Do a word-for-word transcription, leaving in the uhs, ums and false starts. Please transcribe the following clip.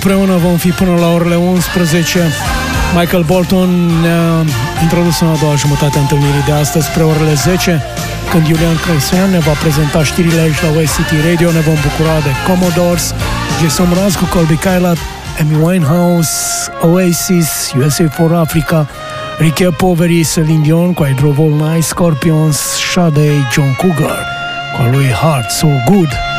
Împreună vom fi până la orele unsprezece. Michael Bolton ne-a introdus în a doua jumătate a întâlnirii de astăzi spre orele zece, când Iulian Crescean ne va prezenta știrile aici la West City Radio. Ne vom bucura de Commodores, Jason Mraz cu Colby Kylat, Amy Winehouse, Oasis, U S A for Africa, Ricky Poveri, Celine Dion cu I Drove All Night, Scorpions, Sade, John Cougar cu lui Heart So Good.